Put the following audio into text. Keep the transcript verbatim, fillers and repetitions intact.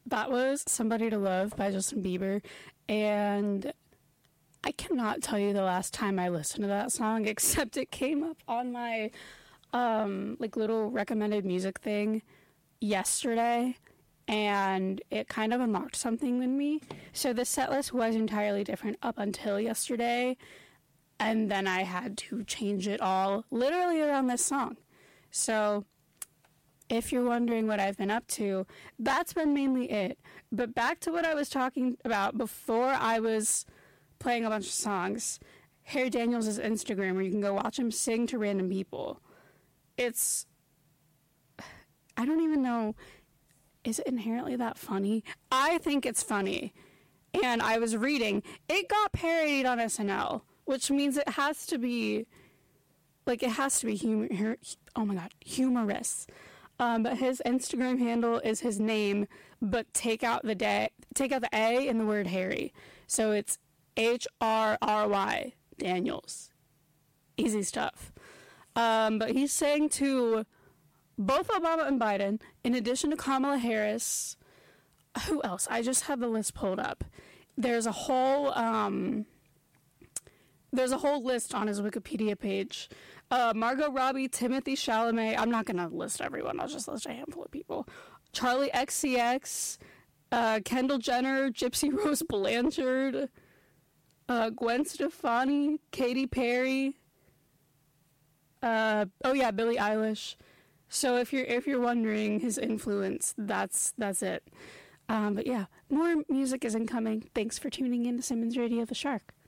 that was Somebody to Love by Justin Bieber, and I cannot tell you the last time I listened to that song, except it came up on my um, like little recommended music thing yesterday, and it kind of unlocked something in me. So the set list was entirely different up until yesterday, and then I had to change it all literally around this song. So if you're wondering what I've been up to, that's been mainly it. But back to what I was talking about before I was playing a bunch of songs. Harry Daniels' Instagram, where you can go watch him sing to random people. It's... I don't even know... Is it inherently that funny? I think it's funny. And I was reading, it got parodied on S N L, which means it has to be... Like, it has to be humor... Oh my god, humorous. Um, but his Instagram handle is his name, but take out the day, take out the A in the word Harry. So it's H R R Y Daniels. Easy stuff. Um, but he's saying to both Obama and Biden, in addition to Kamala Harris, who else? I just have the list pulled up. There's a whole um, there's a whole list on his Wikipedia page. Uh, Margot Robbie, Timothy Chalamet. I'm not going to list everyone. I'll just list a handful of people. Charlie X C X, uh, Kendall Jenner, Gypsy Rose Blanchard, uh, Gwen Stefani, Katy Perry. Uh, oh yeah, Billie Eilish. So if you're if you're wondering his influence, that's that's it. Um, but yeah, more music is incoming. Thanks for tuning in to Simmons Radio the Shark.